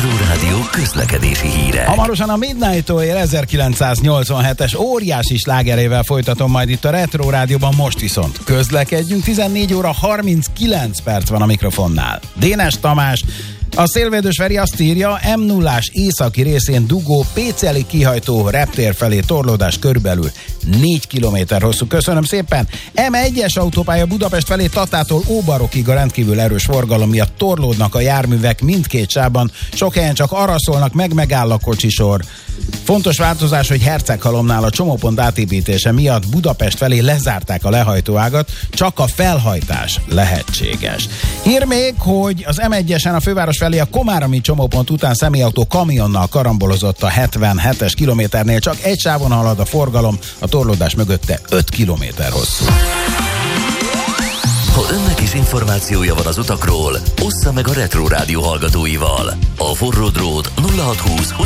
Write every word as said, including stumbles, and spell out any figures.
Retro Rádió közlekedési hírek. Hamarosan a Midnight Oil ezerkilencszáznyolcvanhetes óriási slágerével folytatom majd itt a Retro Rádióban, most viszont közlekedjünk. tizennégy óra harminckilenc perc van a mikrofonnál. Dénes Tamás, a Szélvédős Feri azt írja, M nullás északi részén dugó Péceli kihajtó reptér felé torlódás körülbelül négy kilométer hosszú. Köszönöm szépen. M egyes autópálya Budapest felé Tatától Óbarokig a rendkívül erős forgalom miatt torlódnak a járművek mindkét sávban. Sok helyen csak araszolnak, meg megáll a kocsisor. Fontos változás, hogy Herceghalomnál a csomópont átépítése miatt Budapest felé lezárták a lehajtóágat, csak a felhajtás lehetséges. Hír még, hogy az M egyesen a főváros felé a Komárami csomópont után személyautó kamionnal karambolozott a hetvenhetes kilométernél, csak egy sávon halad a forgalom, a torlódás mögötte öt kilométer hosszú. Ha önnek is információja van az utakról, ossza meg a Retro Rádió hallgatóival. A forró drót nulla hatszázhúsz